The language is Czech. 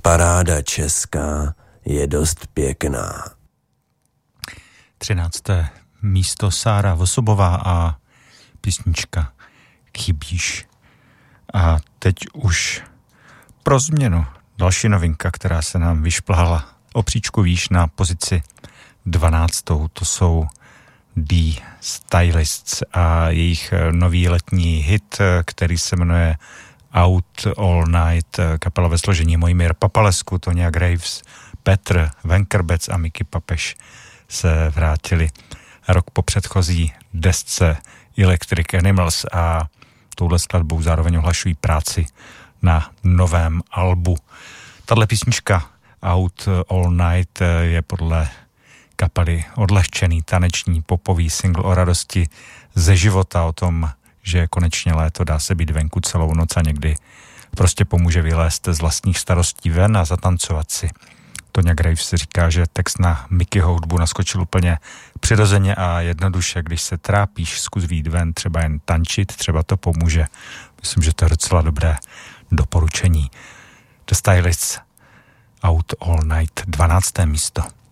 Hitparáda česká je dost pěkná. 13. místo Sára Vosobová a písnička Chybíš. A teď už pro změnu další novinka, která se nám vyšplhala o příčku výš na pozici 12. To jsou The Stylists a jejich nový letní hit, který se jmenuje Out All Night. Kapela ve složení Mojmír Papalesku, Tonia Graves, Petr Venkerbec a Miky Papeš se vrátili rok po předchozí desce Electric Animals a touhle skladbou zároveň ohlašují práci na novém albu. Tahle písnička Out All Night je podle kapely odlehčený taneční popový single o radosti ze života, o tom, že konečně léto, dá se být venku celou noc a někdy prostě pomůže vylézt z vlastních starostí ven a zatancovat si. Tonia Graves říká, že text na Mikyho hudbu naskočil úplně přirozeně a jednoduše, když se trápíš, zkus vyjít ven, třeba jen tančit, třeba to pomůže. Myslím, že to je docela dobré doporučení. The Stylists, Out All Night, 12. místo.